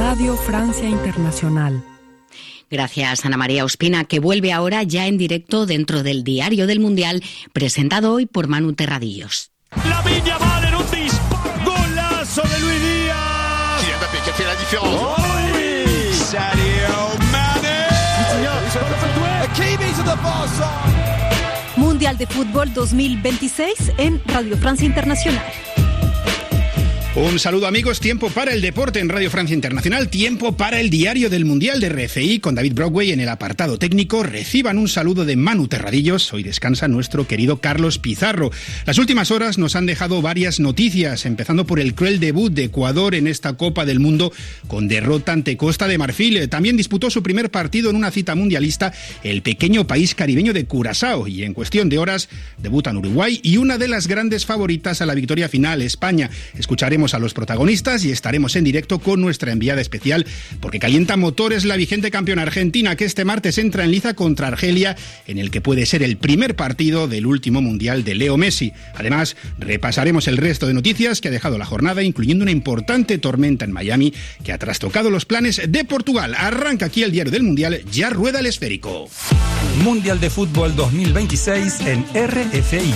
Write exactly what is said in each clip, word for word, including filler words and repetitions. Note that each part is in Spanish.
Radio Francia Internacional. Gracias, Ana María Ospina, que vuelve ahora ya en directo dentro del Diario del Mundial, presentado hoy por Manu Terradillos. La Viña vale en un disparo. Golazo de Luis Díaz. Kylian Mbappé qui a fait la différence. Oh, oui. Sadio Mané. Mundial de Fútbol dos mil veintiséis en Radio Francia Internacional. Un saludo, amigos, tiempo para el deporte en Radio Francia Internacional, tiempo para el Diario del Mundial de R F I con David Broadway en el apartado técnico. Reciban un saludo de Manu Terradillos. Hoy descansa nuestro querido Carlos Pizarro. Las últimas horas nos han dejado varias noticias, empezando por el cruel debut de Ecuador en esta Copa del Mundo con derrota ante Costa de Marfil. También disputó su primer partido en una cita mundialista el pequeño país caribeño de Curazao, y en cuestión de horas debutan Uruguay y una de las grandes favoritas a la victoria final, España. Escucharemos a los protagonistas y estaremos en directo con nuestra enviada especial, porque calienta motores la vigente campeona argentina, que este martes entra en liza contra Argelia, en el que puede ser el primer partido del último mundial de Leo Messi. Además, repasaremos el resto de noticias que ha dejado la jornada, incluyendo una importante tormenta en Miami que ha trastocado los planes de Portugal. Arranca aquí el Diario del Mundial, ya rueda el esférico. Mundial de Fútbol dos mil veintiséis en R F I.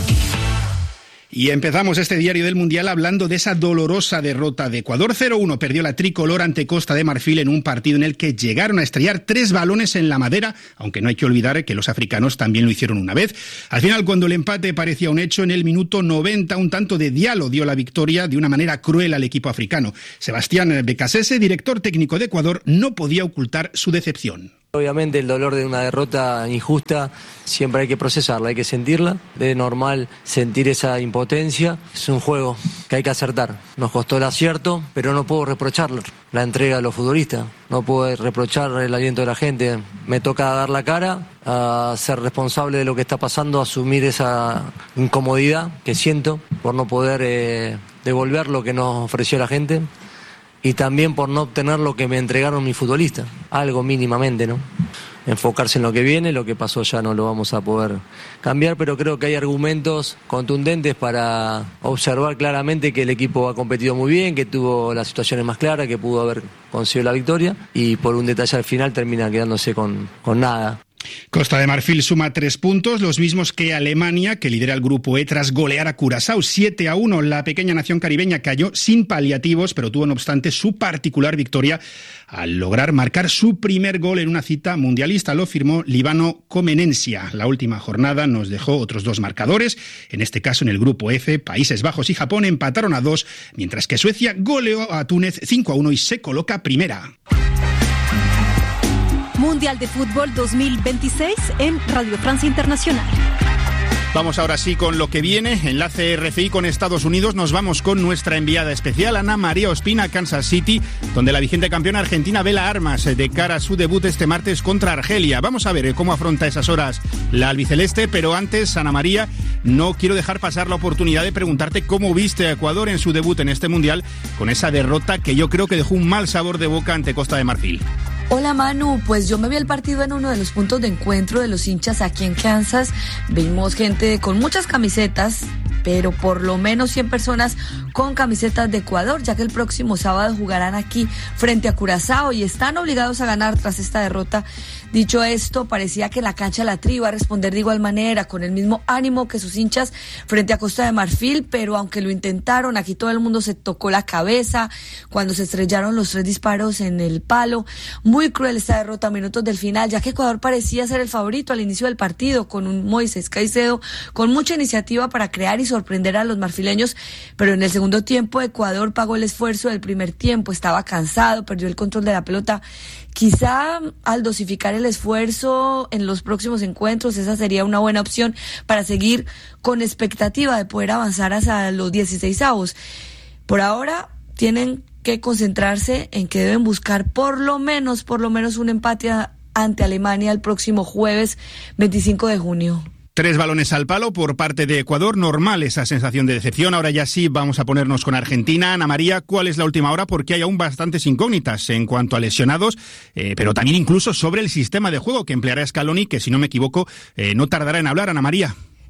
Y empezamos este Diario del Mundial hablando de esa dolorosa derrota de Ecuador. cero uno perdió la tricolor ante Costa de Marfil en un partido en el que llegaron a estrellar tres balones en la madera, aunque no hay que olvidar que los africanos también lo hicieron una vez. Al final, cuando el empate parecía un hecho, en el minuto noventa, un tanto de Diallo dio la victoria de una manera cruel al equipo africano. Sebastián Becasese, director técnico de Ecuador, no podía ocultar su decepción. Obviamente el dolor de una derrota injusta siempre hay que procesarla, hay que sentirla. Es normal sentir esa impotencia. Es un juego que hay que acertar. Nos costó el acierto, pero no puedo reprochar la entrega de los futbolistas. No puedo reprochar el aliento de la gente. Me toca dar la cara, a ser responsable de lo que está pasando, asumir esa incomodidad que siento por no poder eh, devolver lo que nos ofreció la gente. Y también por no obtener lo que me entregaron mis futbolistas, algo mínimamente, ¿no? Enfocarse en lo que viene, lo que pasó ya no lo vamos a poder cambiar, pero creo que hay argumentos contundentes para observar claramente que el equipo ha competido muy bien, que tuvo las situaciones más claras, que pudo haber conseguido la victoria, y por un detalle al final termina quedándose con, con nada. Costa de Marfil suma tres puntos, los mismos que Alemania, que lidera el grupo E tras golear a Curazao siete a uno. La pequeña nación caribeña cayó sin paliativos, pero tuvo no obstante su particular victoria al lograr marcar su primer gol en una cita mundialista. Lo firmó Líbano Comenencia. La última jornada nos dejó otros dos marcadores. En este caso, en el grupo F, Países Bajos y Japón empataron a dos, mientras que Suecia goleó a Túnez cinco a uno y se coloca primera. Mundial de Fútbol dos mil veintiséis en Radio Francia Internacional. Vamos ahora sí con lo que viene. Enlace R F I con Estados Unidos. Nos vamos con nuestra enviada especial, Ana María Ospina, a Kansas City, donde la vigente campeona argentina vela armas de cara a su debut este martes contra Argelia. Vamos a ver cómo afronta esas horas la albiceleste, pero antes, Ana María, no quiero dejar pasar la oportunidad de preguntarte cómo viste a Ecuador en su debut en este Mundial, con esa derrota que yo creo que dejó un mal sabor de boca ante Costa de Marfil. Hola Manu, pues yo me vi el partido en uno de los puntos de encuentro de los hinchas aquí en Kansas. Vimos gente con muchas camisetas, pero por lo menos cien personas con camisetas de Ecuador, ya que el próximo sábado jugarán aquí frente a Curazao y están obligados a ganar tras esta derrota. Dicho esto, parecía que la cancha la Tri iba a responder de igual manera, con el mismo ánimo que sus hinchas frente a Costa de Marfil, pero aunque lo intentaron, aquí todo el mundo se tocó la cabeza cuando se estrellaron los tres disparos en el palo. Muy cruel esta derrota a minutos del final, ya que Ecuador parecía ser el favorito al inicio del partido, con un Moisés Caicedo con mucha iniciativa para crear y sorprender a los marfileños, pero en el segundo tiempo Ecuador pagó el esfuerzo del primer tiempo, estaba cansado, perdió el control de la pelota. Quizá al dosificar el esfuerzo en los próximos encuentros, esa sería una buena opción para seguir con expectativa de poder avanzar hasta los dieciseisavos. Por ahora tienen que concentrarse en que deben buscar por lo menos, por lo menos un empate ante Alemania el próximo jueves veinticinco de junio. Tres balones al palo por parte de Ecuador, normal esa sensación de decepción. Ahora ya sí vamos a ponernos con Argentina. Ana María, ¿cuál es la última hora? Porque hay aún bastantes incógnitas en cuanto a lesionados, eh, pero también incluso sobre el sistema de juego que empleará Scaloni, que si no me equivoco, eh, no tardará en hablar, Ana María.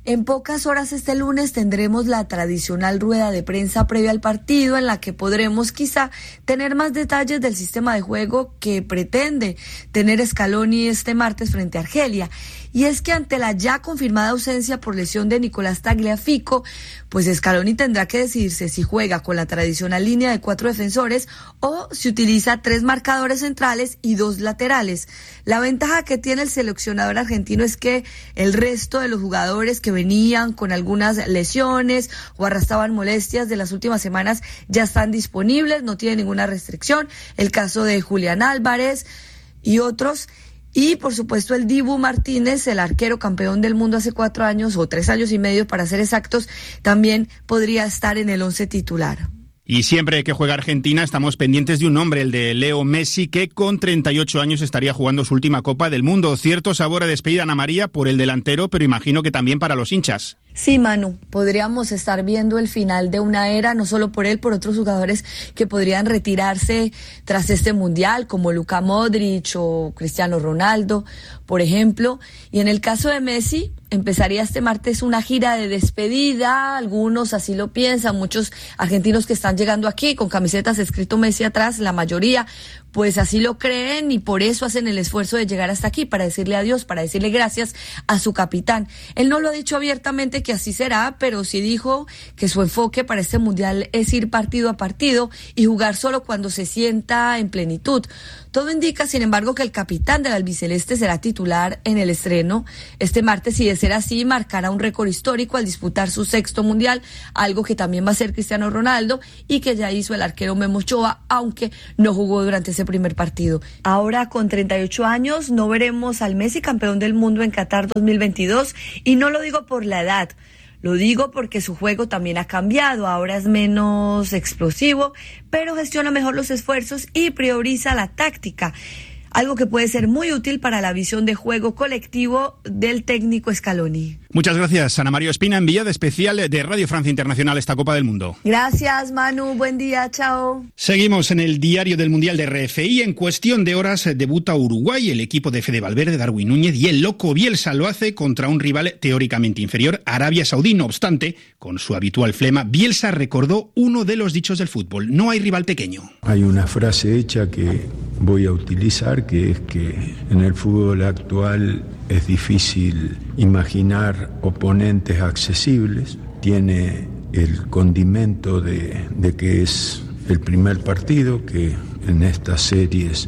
En pocas horas este lunes tendremos la tradicional rueda de prensa previa al partido en la que podremos quizá tener más detalles del sistema de juego que pretende tener Scaloni este martes frente a Argelia. Y es que ante la ya confirmada ausencia por lesión de Nicolás Tagliafico, pues Scaloni tendrá que decidirse si juega con la tradicional línea de cuatro defensores o si utiliza tres marcadores centrales y dos laterales. La ventaja que tiene el seleccionador argentino es que el resto de los jugadores que venían con algunas lesiones o arrastraban molestias de las últimas semanas ya están disponibles, no tienen ninguna restricción. El caso de Julián Álvarez y otros. Y, por supuesto, el Dibu Martínez, el arquero campeón del mundo hace cuatro años, o tres años y medio para ser exactos, también podría estar en el once titular. Y siempre que juega Argentina estamos pendientes de un nombre, el de Leo Messi, que con treinta y ocho años estaría jugando su última Copa del Mundo. Cierto sabor a despedida, Ana María, por el delantero, pero imagino que también para los hinchas. Sí, Manu, podríamos estar viendo el final de una era, no solo por él, por otros jugadores que podrían retirarse tras este mundial, como Luka Modric o Cristiano Ronaldo, por ejemplo. Y en el caso de Messi, empezaría este martes una gira de despedida, algunos así lo piensan, muchos argentinos que están llegando aquí con camisetas escrito Messi atrás, la mayoría, pues así lo creen y por eso hacen el esfuerzo de llegar hasta aquí, para decirle adiós, para decirle gracias a su capitán. Él no lo ha dicho abiertamente que así será, pero sí dijo que su enfoque para este mundial es ir partido a partido y jugar solo cuando se sienta en plenitud. Todo indica, sin embargo, que el capitán del albiceleste será titular en el estreno este martes y de ser así marcará un récord histórico al disputar su sexto mundial, algo que también va a ser Cristiano Ronaldo y que ya hizo el arquero Memo Ochoa, aunque no jugó durante ese primer partido. Ahora, con treinta y ocho años, no veremos al Messi campeón del mundo en Qatar dos mil veintidós y no lo digo por la edad. Lo digo porque su juego también ha cambiado, ahora es menos explosivo, pero gestiona mejor los esfuerzos y prioriza la táctica, algo que puede ser muy útil para la visión de juego colectivo del técnico Scaloni. Muchas gracias, Ana María Ospina, enviada especial de Radio Francia Internacional esta Copa del Mundo. Gracias, Manu, buen día, chao. Seguimos en el diario del Mundial de R F I. En cuestión de horas debuta Uruguay, el equipo de Fede Valverde, Darwin Núñez y el loco Bielsa lo hace contra un rival teóricamente inferior, Arabia Saudí. No obstante, con su habitual flema, Bielsa recordó uno de los dichos del fútbol: no hay rival pequeño. Hay una frase hecha que voy a utilizar, que es que en el fútbol actual es difícil imaginar oponentes accesibles. Tiene el condimento de, de que es el primer partido, que en estas series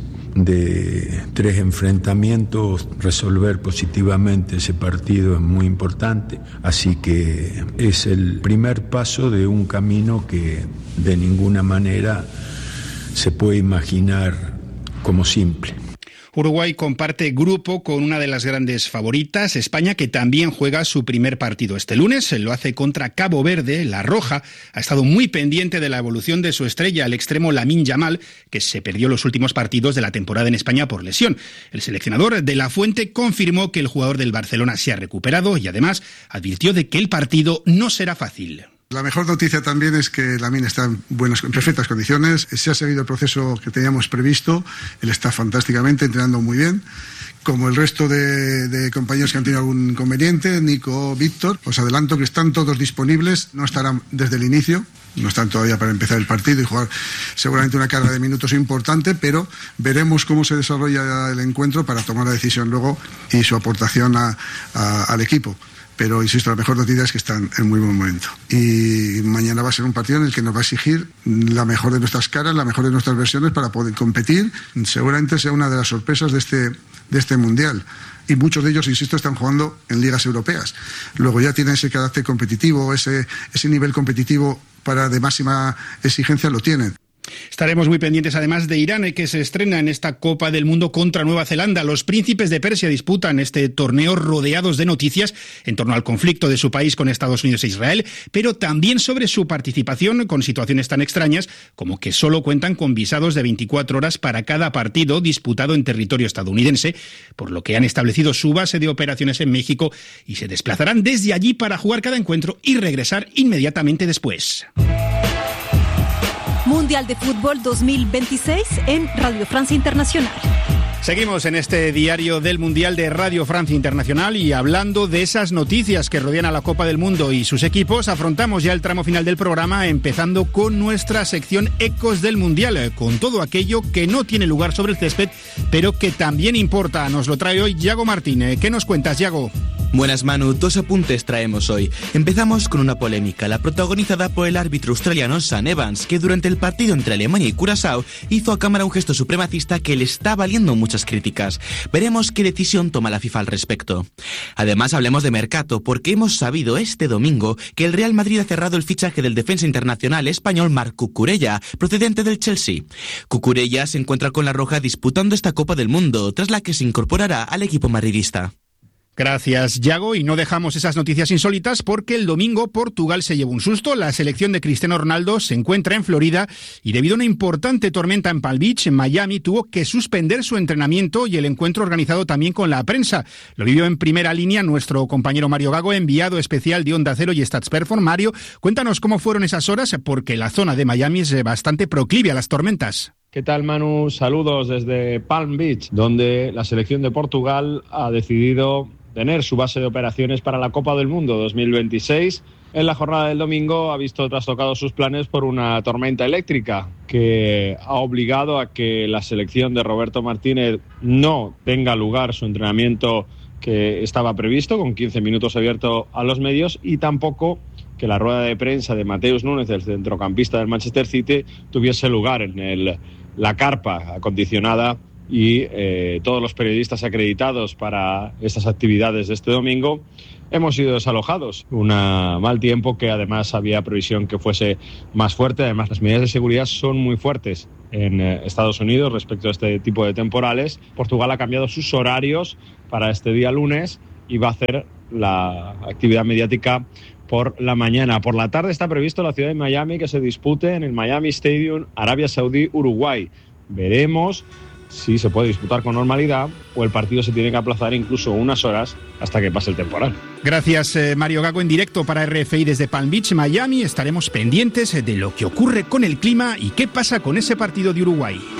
de tres enfrentamientos resolver positivamente ese partido es muy importante, así que es el primer paso de un camino que de ninguna manera se puede imaginar como simple. Uruguay comparte grupo con una de las grandes favoritas, España, que también juega su primer partido este lunes. Lo hace contra Cabo Verde. La Roja ha estado muy pendiente de la evolución de su estrella, el extremo Lamine Yamal, que se perdió los últimos partidos de la temporada en España por lesión. El seleccionador de La Fuente confirmó que el jugador del Barcelona se ha recuperado y además advirtió de que el partido no será fácil. La mejor noticia también es que Lamine está en, buenas, en perfectas condiciones. Se ha seguido el proceso que teníamos previsto. Él está fantásticamente, entrenando muy bien. Como el resto de, de compañeros que han tenido algún inconveniente, Nico, Víctor, os adelanto que están todos disponibles. No estarán desde el inicio, no están todavía para empezar el partido y jugar seguramente una carga de minutos importante, pero veremos cómo se desarrolla el encuentro para tomar la decisión luego y su aportación a, a, al equipo. Pero, insisto, la mejor noticia es que están en muy buen momento. Y mañana va a ser un partido en el que nos va a exigir la mejor de nuestras caras, la mejor de nuestras versiones para poder competir. Seguramente sea una de las sorpresas de este, de este Mundial. Y muchos de ellos, insisto, están jugando en ligas europeas. Luego ya tienen ese carácter competitivo, ese, ese nivel competitivo para de máxima exigencia lo tienen. Estaremos muy pendientes además de Irán, que se estrena en esta Copa del Mundo contra Nueva Zelanda. Los príncipes de Persia disputan este torneo rodeados de noticias en torno al conflicto de su país con Estados Unidos e Israel, pero también sobre su participación con situaciones tan extrañas como que solo cuentan con visados de veinticuatro horas para cada partido disputado en territorio estadounidense, por lo que han establecido su base de operaciones en México y se desplazarán desde allí para jugar cada encuentro y regresar inmediatamente después. Mundial de Fútbol dos mil veintiséis en Radio Francia Internacional. Seguimos en este diario del Mundial de Radio Francia Internacional y hablando de esas noticias que rodean a la Copa del Mundo y sus equipos, afrontamos ya el tramo final del programa empezando con nuestra sección Ecos del Mundial, con todo aquello que no tiene lugar sobre el césped, pero que también importa. Nos lo trae hoy Yago Martín. ¿Qué nos cuentas, Yago? Buenas, Manu. Dos apuntes traemos hoy. Empezamos con una polémica, la protagonizada por el árbitro australiano Sam Evans, que durante el partido entre Alemania y Curazao hizo a cámara un gesto supremacista que le está valiendo muchas críticas. Veremos qué decisión toma la FIFA al respecto. Además, hablemos de mercado, porque hemos sabido este domingo que el Real Madrid ha cerrado el fichaje del defensa internacional español Marc Cucurella, procedente del Chelsea. Cucurella se encuentra con la Roja disputando esta Copa del Mundo, tras la que se incorporará al equipo madridista. Gracias, Yago, y no dejamos esas noticias insólitas porque el domingo Portugal se llevó un susto. La selección de Cristiano Ronaldo se encuentra en Florida y debido a una importante tormenta en Palm Beach, en Miami, tuvo que suspender su entrenamiento y el encuentro organizado también con la prensa. Lo vivió en primera línea nuestro compañero Mario Gago, enviado especial de Onda Cero y Stats Perform. Mario, cuéntanos cómo fueron esas horas porque la zona de Miami es bastante proclive a las tormentas. ¿Qué tal, Manu? Saludos desde Palm Beach, donde la selección de Portugal ha decidido tener su base de operaciones para la Copa del Mundo dos mil veintiséis. En la jornada del domingo ha visto trastocados sus planes por una tormenta eléctrica que ha obligado a que la selección de Roberto Martínez no tenga lugar su entrenamiento que estaba previsto, con quince minutos abierto a los medios, y tampoco que la rueda de prensa de Mateus Núñez, el centrocampista del Manchester City, tuviese lugar en el, la carpa acondicionada y eh, todos los periodistas acreditados para estas actividades de este domingo hemos sido desalojados. Un mal tiempo que además había previsión que fuese más fuerte. Además, las medidas de seguridad son muy fuertes en eh, Estados Unidos respecto a este tipo de temporales. Portugal ha cambiado sus horarios para este día lunes y va a hacer la actividad mediática por la mañana. Por la tarde está previsto la ciudad de Miami que se dispute en el Miami Stadium, Arabia Saudí, Uruguay. Veremos si se puede disputar con normalidad o el partido se tiene que aplazar incluso unas horas hasta que pase el temporal. Gracias, eh, Mario Gago, en directo para R F I desde Palm Beach, Miami. Estaremos pendientes de lo que ocurre con el clima y qué pasa con ese partido de Uruguay.